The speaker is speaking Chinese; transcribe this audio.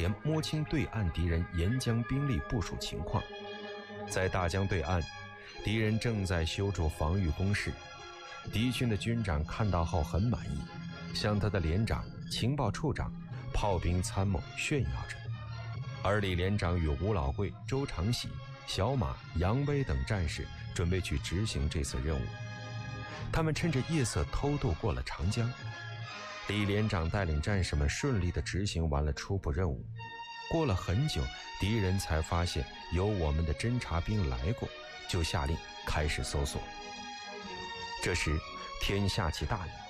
前摸清对岸敌人沿江兵力部署情况。在大江对岸，敌人正在修筑防御工事。敌军的军长看到后很满意，向他的连长、情报处长、炮兵参谋炫耀着。而李连长与吴老贵、周长喜、小马、杨威等战士准备去执行这次任务。他们趁着夜色偷渡过了长江。李连长带领战士们顺利地执行完了初步任务。过了很久，敌人才发现有我们的侦察兵来过，就下令开始搜索。这时天下起大雨，